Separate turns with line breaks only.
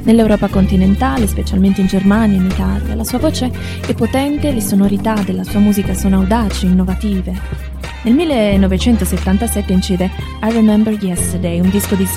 Nell'Europa continentale, specialmente in Germania e in Italia, la sua voce è potente e le sonorità della sua musica sono audaci e innovative. Nel 1977 incide I Remember Yesterday, un disco di